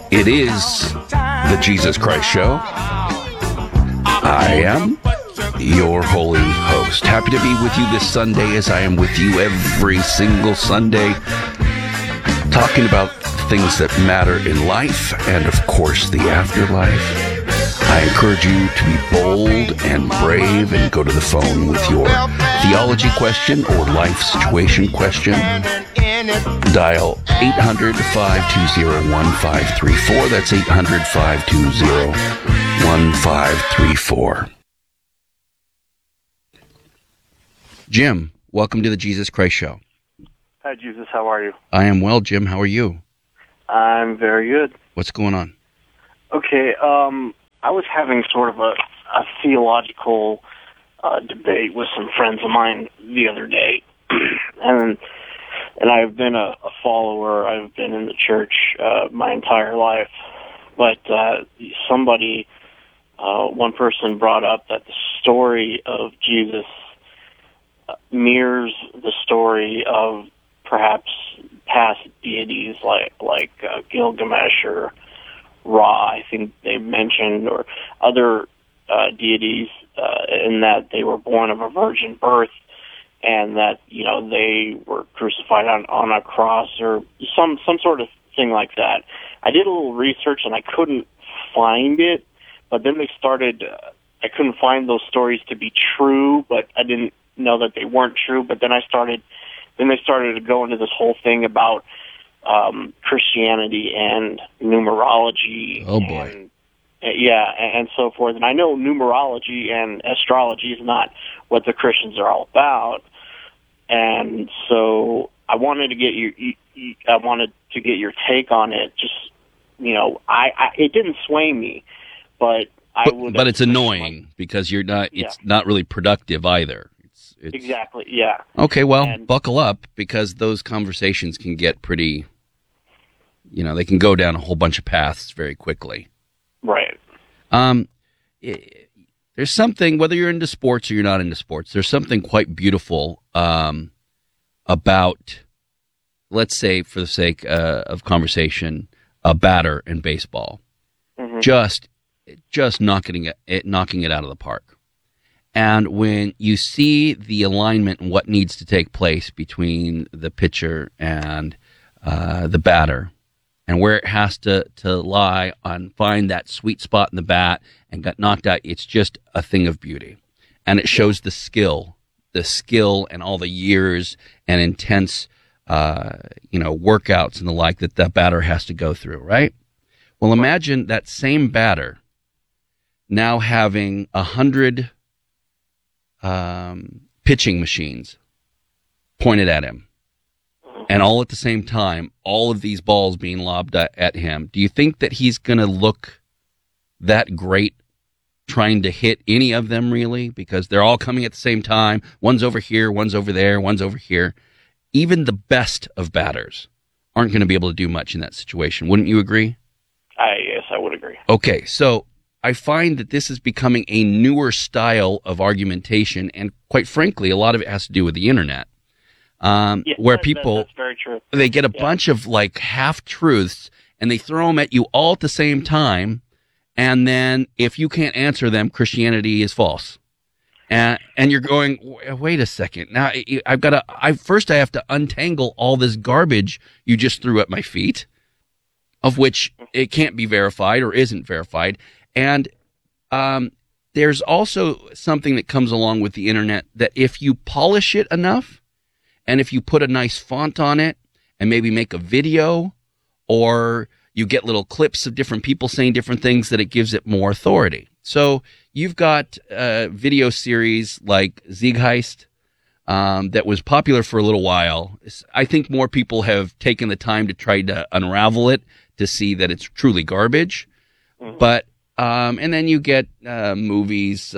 It is the Jesus Christ Show. I am your holy host. Happy to be with you this Sunday, as I am with you every single Sunday, talking about things that matter in life and, of course, the afterlife. I encourage you to be bold and brave and go to the phone with your theology question or life situation question. Dial 800-520-1534. That's 800-520-1534. Jim, welcome to the Jesus Christ Show. Hi, Jesus. How are you? I am well, Jim. How are you? I'm very good. What's going on? Okay, I was having sort of a theological debate with some friends of mine the other day, and I've been a follower. I've been in the church my entire life, but one person brought up that the story of Jesus mirrors the story of perhaps past deities like Gilgamesh or Ra, I think they mentioned, or other deities, in that they were born of a virgin birth, and that they were crucified on a cross or some sort of thing like that. I did a little research and I couldn't find it, but then they started. I couldn't find those stories to be true, but I didn't know that they weren't true. But then they started to go into this whole thing about Christianity and numerology. Oh boy. And so forth. And I know numerology and astrology is not what the Christians are all about. And so I wanted to get your take on it. Just it didn't sway me, but it's annoying because you're not. It's not really productive either. It's exactly, yeah. Okay, well, buckle up, because those conversations can get pretty. They can go down a whole bunch of paths very quickly. Right. There's something, whether you're into sports or you're not into sports, there's something quite beautiful about, let's say, for the sake of conversation, a batter in baseball, just knocking it out of the park. And when you see the alignment and what needs to take place between the pitcher and the batter, and where it has to lie on, find that sweet spot in the bat and got knocked out, it's just a thing of beauty. And it shows the skill and all the years and intense, workouts and the like that the batter has to go through, right? Well, imagine that same batter now having 100 pitching machines pointed at him. And all at the same time, all of these balls being lobbed at him. Do you think that he's going to look that great trying to hit any of them, really? Because they're all coming at the same time. One's over here, one's over there, one's over here. Even the best of batters aren't going to be able to do much in that situation. Wouldn't you agree? Yes, I would agree. Okay, so I find that this is becoming a newer style of argumentation, and quite frankly, a lot of it has to do with the internet. Where people, that's very true. They get a bunch of half-truths and they throw them at you all at the same time. And then if you can't answer them, Christianity is false. And you're going, wait a second. Now I have to untangle all this garbage you just threw at my feet, of which it can't be verified or isn't verified. And, there's also something that comes along with the internet that if you polish it enough, and if you put a nice font on it and maybe make a video, or you get little clips of different people saying different things, that it gives it more authority. So you've got a video series like Zeitgeist that was popular for a little while. I think more people have taken the time to try to unravel it to see that it's truly garbage. But and then you get movies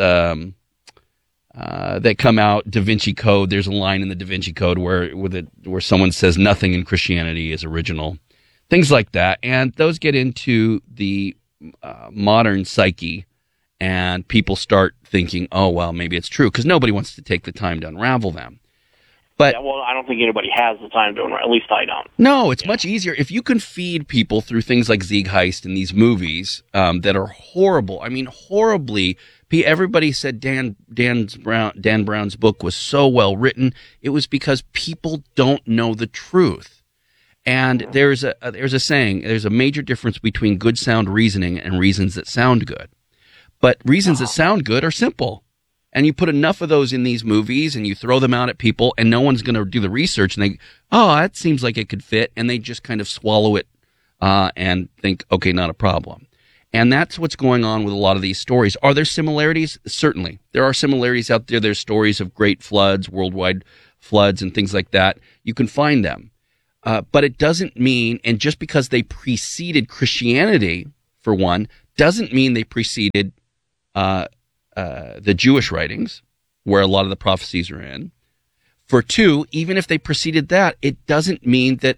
that come out. Da Vinci Code. There's a line in the Da Vinci Code where someone says nothing in Christianity is original. Things like that, and those get into the modern psyche, and people start thinking, "Oh well, maybe it's true," because nobody wants to take the time to unravel them. But yeah, well, I don't think anybody has the time to, at least I don't. no, it's much easier if you can feed people through things like Zeitgeist and these movies that are horrible. I mean, horribly. Everybody said Dan Brown's book was so well written. It was because people don't know the truth. And there's a saying, there's a major difference between good sound reasoning and reasons that sound good. But reasons that sound good are simple. And you put enough of those in these movies and you throw them out at people and no one's going to do the research and they, oh, that seems like it could fit. And they just kind of swallow it and think, okay, not a problem. And that's what's going on with a lot of these stories. Are there similarities? Certainly. There are similarities out there. There's stories of great floods, worldwide floods and things like that. You can find them. But it doesn't mean, and just because they preceded Christianity, for one, doesn't mean they preceded the Jewish writings, where a lot of the prophecies are in. For two, even if they preceded that, it doesn't mean that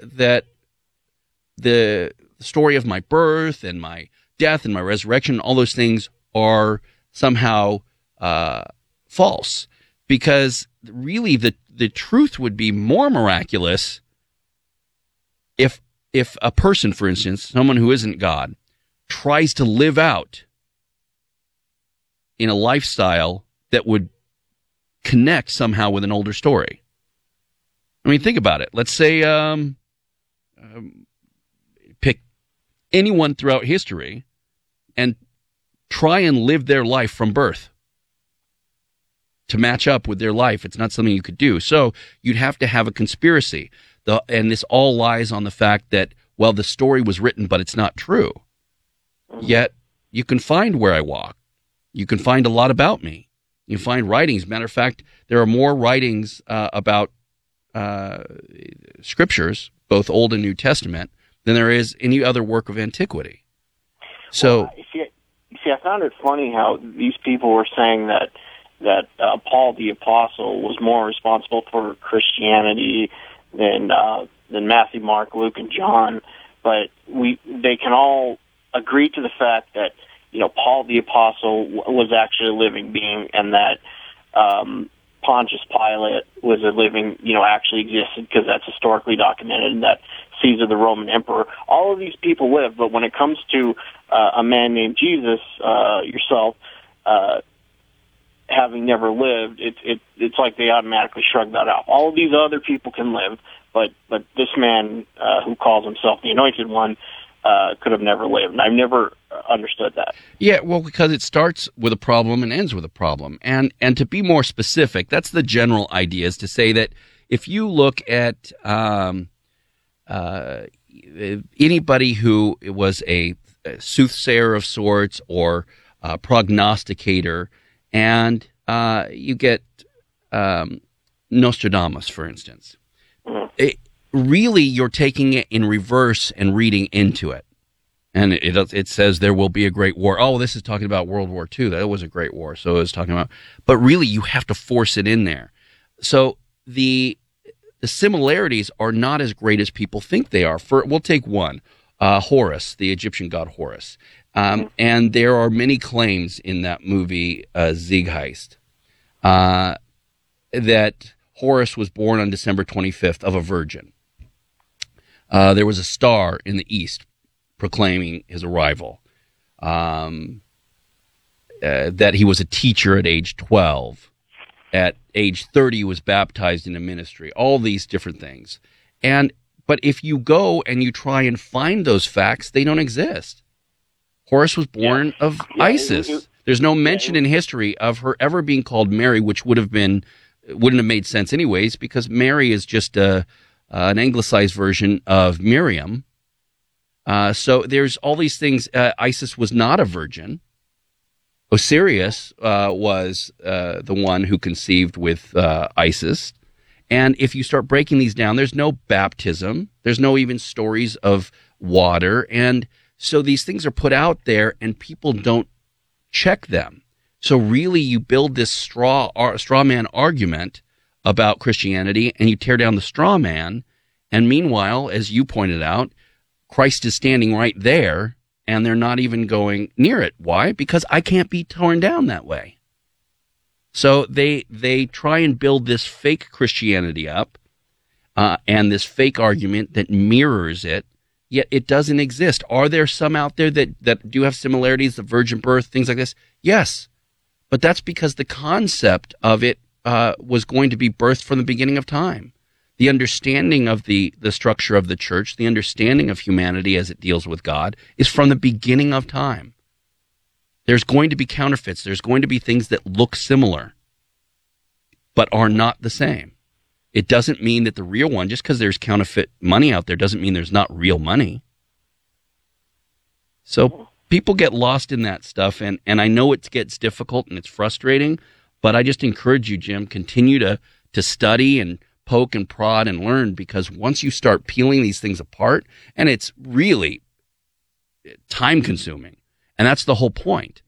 the story of my birth and my death and my resurrection, all those things are somehow false. Because really, the truth would be more miraculous if a person, for instance, someone who isn't God, tries to live out in a lifestyle that would connect somehow with an older story. I mean, think about it. Let's say pick anyone throughout history and try and live their life from birth to match up with their life. It's not something you could do. So you'd have to have a conspiracy. And this all lies on the fact that, well, the story was written, but it's not true. Yet you can find where I walk. You can find a lot about me. You find writings. Matter of fact, there are more writings about scriptures, both Old and New Testament, than there is any other work of antiquity. So, well, see, I found it funny how these people were saying that Paul the Apostle was more responsible for Christianity than Matthew, Mark, Luke, and John. But they can all agree to the fact that, you know, Paul the Apostle was actually a living being, and that Pontius Pilate was a living, you know, actually existed, because that's historically documented, and that Caesar the Roman Emperor. All of these people lived, but when it comes to a man named Jesus, yourself, having never lived, it's like they automatically shrug that off. All of these other people can live, but this man who calls himself the Anointed One could have never lived. And I've never understood that. Yeah, well, because it starts with a problem and ends with a problem. And to be more specific, that's the general idea, is to say that if you look at anybody who was a soothsayer of sorts or a prognosticator, and you get Nostradamus, for instance, really you're taking it in reverse and reading into it. And it says there will be a great war. Oh, this is talking about World War II. That was a great war. So it was talking about, but really you have to force it in there. So the similarities are not as great as people think they are. We'll take one, Horus, the Egyptian god Horus. And there are many claims in that movie, Zeitgeist, that Horus was born on December 25th of a virgin. There was a star in the east proclaiming his arrival, that he was a teacher at age 12. At age 30, he was baptized into ministry, all these different things. But if you go and you try and find those facts, they don't exist. Horus was born of Isis. There's no mention in history of her ever being called Mary, which wouldn't have made sense anyways, because Mary is just an anglicized version of Miriam. So there's all these things. Isis was not a virgin. Osiris was the one who conceived with Isis. And if you start breaking these down, there's no baptism. There's no even stories of water. And so these things are put out there and people don't check them. So really you build this straw man argument about Christianity and you tear down the straw man. And meanwhile, as you pointed out, Christ is standing right there and they're not even going near it. Why? Because I can't be torn down that way. So they try and build this fake Christianity up, and this fake argument that mirrors it, yet it doesn't exist. Are there some out there that do have similarities, the virgin birth, things like this? Yes, but that's because the concept of it was going to be birthed from the beginning of time. The understanding of the structure of the church, the understanding of humanity as it deals with God, is from the beginning of time. There's going to be counterfeits. There's going to be things that look similar, but are not the same. It doesn't mean that the real one, just because there's counterfeit money out there, doesn't mean there's not real money. So people get lost in that stuff, and I know it gets difficult and it's frustrating, but I just encourage you, Jim, continue to study and poke and prod and learn, because once you start peeling these things apart, and it's really time consuming, and that's the whole point.